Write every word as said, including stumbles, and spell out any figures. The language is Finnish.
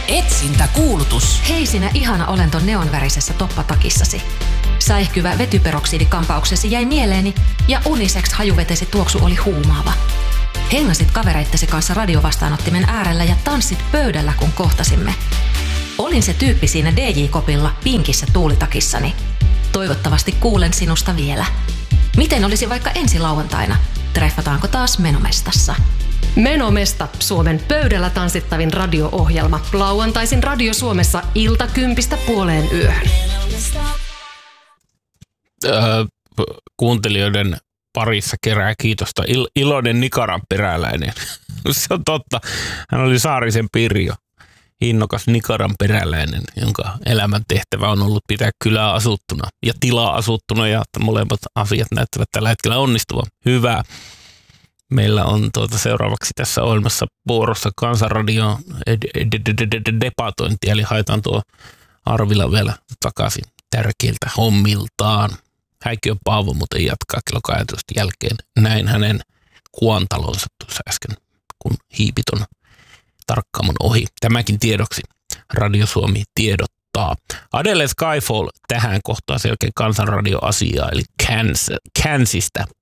Etsintäkuulutus. Hei sinä ihana olento neonvärisessä toppatakissasi. Säihkyvä vetyperoksidikampauksesi jäi mieleeni ja unisex hajuvetesi tuoksu oli huumaava. Hengasit kavereittesi kanssa radiovastaanottimen äärellä ja tanssit pöydällä, kun kohtasimme. Olin se tyyppi siinä D J-kopilla pinkissä tuulitakissani. Toivottavasti kuulen sinusta vielä. Miten olisi vaikka ensi lauantaina? Treffataanko taas Menomestassa? Menomesta, Suomen pöydällä tanssittavin radio-ohjelma. Lauantaisin Radio Suomessa ilta kympistä puoleen yöhön. Öö, kuuntelijoiden parissa kerää kiitosta. Il- iloinen Nikaran peräläinen. Se on totta. Hän oli Saarisen Pirjo. Innokas Nikaran peräläinen, jonka elämän tehtävä on ollut pitää kylää asuttuna ja tilaa asuttuna, ja molemmat asiat näyttävät tällä hetkellä onnistuvan. Hyvä. Meillä on tuota seuraavaksi tässä ohjelmassa vuorossa Kansanradion debatointi, eli haetaan tuo Arvila vielä takaisin tärkeiltä hommiltaan. Häikkiö Paavo muuten jatkaa kello kaksitoista jälkeen. Näin hänen kuantalonsa tuossa äsken, kun hiipi ton tarkkaamon ohi. Tämäkin tiedoksi Radio Suomi tiedottaa. Adele Skyfall tähän kohtaan selkeä Kansanradio-asiaa, eli Kans, Kansista